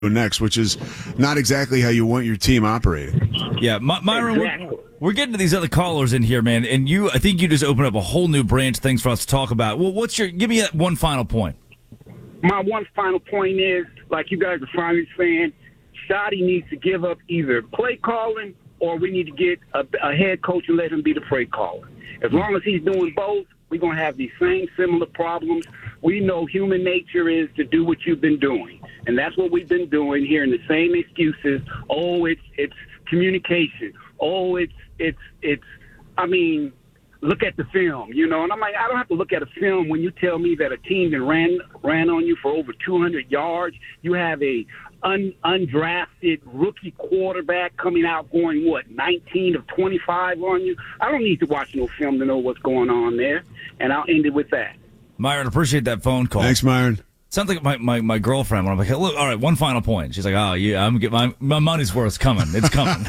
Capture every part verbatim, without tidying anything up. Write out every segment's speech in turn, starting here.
next, which is not exactly how you want your team operating. Yeah, My- Myron, exactly. we're, we're getting to these other callers in here, man, and you, I think you just opened up a whole new branch of things for us to talk about. Well, what's your? Give me that one final point. My one final point is, like you guys are finally saying, Shotty needs to give up either play calling or we need to get a, a head coach and let him be the play caller. As long as he's doing both, we're going to have these same similar problems. We know human nature is to do what you've been doing. And that's what we've been doing, hearing the same excuses. Oh, it's it's communication. Oh, it's it's it's. I mean, look at the film, you know. And I'm like, I don't have to look at a film when you tell me that a team that ran ran on you for over two hundred yards. You have a un, undrafted rookie quarterback coming out going what nineteen of twenty-five on you. I don't need to watch no film to know what's going on there. And I'll end it with that. Myron, appreciate that phone call. Thanks, Myron. Sounds like my, my, my girlfriend when I'm like, hey, look, all right, one final point. She's like, oh, yeah, I'm get my my money's worth coming. It's coming.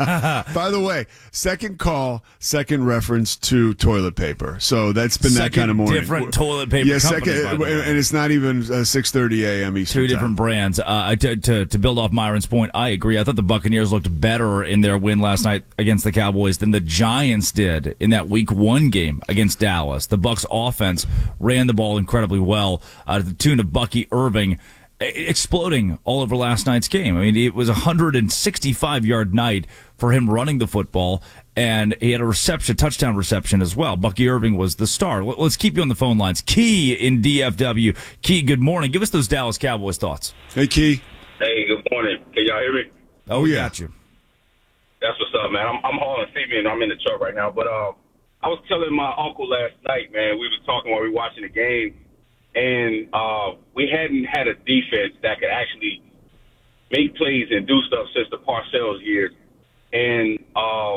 By the way, second call, second reference to toilet paper. So that's been second that kind of morning. Different toilet paper. Yeah, company, second, and it's not even uh, six thirty a.m. Eastern Two different time. brands. Uh, to, to to build off Myron's point, I agree. I thought the Buccaneers looked better in their win last night against the Cowboys than the Giants did in that Week One game against Dallas. The Bucs offense ran the ball incredibly well uh, to the tune of Bucky Irving exploding all over last night's game. I mean, it was a one hundred sixty-five yard night for him running the football, and he had a reception, touchdown reception as well. Bucky Irving was the star. Let's keep you on the phone lines. Key in D F W. Key, good morning. Give us those Dallas Cowboys thoughts. Hey, Key. Hey, good morning. Can y'all hear me? Oh, yeah. Got you. That's what's up, man. I'm, I'm hauling cement. I'm in the truck right now. But uh, I was telling my uncle last night, man, we was talking while we were watching the game, and uh, we hadn't had a defense that could actually make plays and do stuff since the Parcells years. And, uh,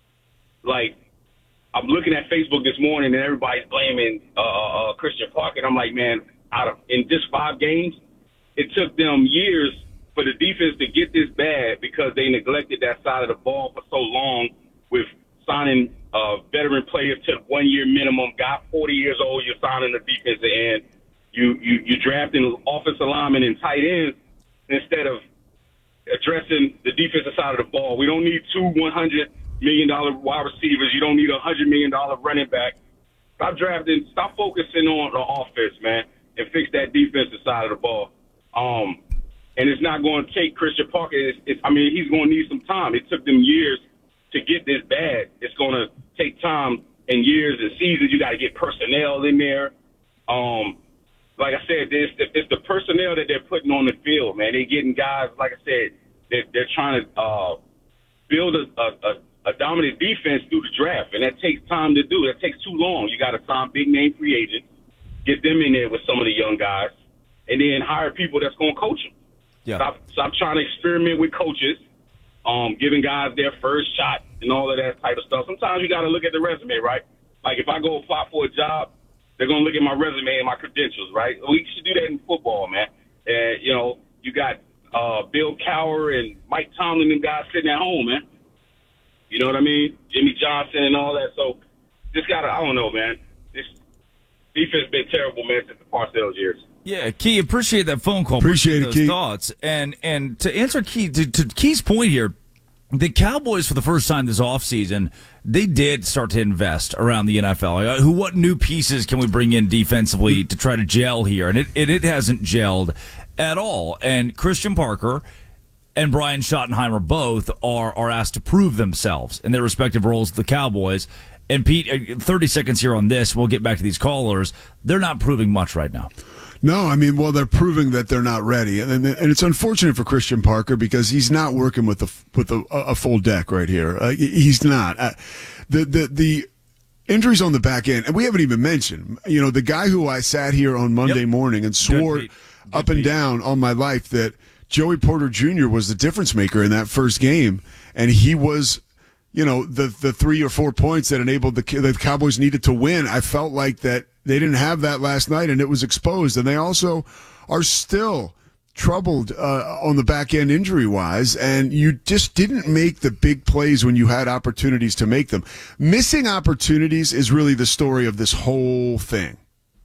like, I'm looking at Facebook this morning, and everybody's blaming uh, uh, Christian Parker. And I'm like, man, out of in just five games, it took them years for the defense to get this bad because they neglected that side of the ball for so long with signing uh, veteran players to one-year minimum, got forty years old, you're signing a defensive end. You, you, you're drafting offensive linemen and tight ends instead of addressing the defensive side of the ball. We don't need two one hundred million dollars wide receivers. You don't need a one hundred million dollars running back. Stop drafting. Stop focusing on the offense, man, and fix that defensive side of the ball. Um, and it's not going to take Christian Parker. It's, it's, I mean, he's going to need some time. It took them years to get this bad. It's going to take time and years and seasons. You got to get personnel in there. Um, like I said, it's the, it's the personnel that they're putting on the field, man. They're getting guys, like I said, they're, they're trying to uh, build a, a, a dominant defense through the draft, and that takes time to do. That takes too long. You got to sign big-name free agents, get them in there with some of the young guys, and then hire people that's going to coach them. Yeah. Stop, stop trying to experiment with coaches, um, giving guys their first shot and all of that type of stuff. Sometimes you got to look at the resume, right? Like if I go apply for a job, they're going to look at my resume and my credentials, right? We should do that in football, man. And, you know, you got uh, Bill Cowher and Mike Tomlin and guys sitting at home, man. You know what I mean? Jimmy Johnson and all that. So just got to, I don't know, man. This defense has been terrible, man, since the Parcells years. Yeah, Key, appreciate that phone call. Appreciate, appreciate it, those Key. thoughts. And, and to answer Key, to, to Key's point here, the Cowboys, for the first time this offseason, they did start to invest around the N F L. Like, who, what new pieces can we bring in defensively to try to gel here? And it, it, it hasn't gelled at all. And Christian Parker and Brian Schottenheimer both are, are asked to prove themselves in their respective roles at the Cowboys. And Pete, thirty seconds here on this. We'll get back to these callers. They're not proving much right now. No, I mean, well, they're proving that they're not ready, and, and it's unfortunate for Christian Parker because he's not working with a with a, a full deck right here. Uh, he's not. Uh, the the the injuries on the back end, and we haven't even mentioned. You know, the guy who I sat here on Monday yep. morning and swore Good, Good, up and Pete. down on my life that Joey Porter Junior was the difference maker in that first game, and he was. You know, the the three or four points that enabled the the Cowboys needed to win. I felt like that they didn't have that last night, and it was exposed. And they also are still troubled uh, on the back end injury wise, and you just didn't make the big plays when you had opportunities to make them. Missing opportunities is really the story of this whole thing.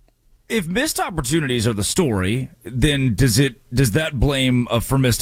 If missed opportunities are the story, then does it does that blame uh, for missed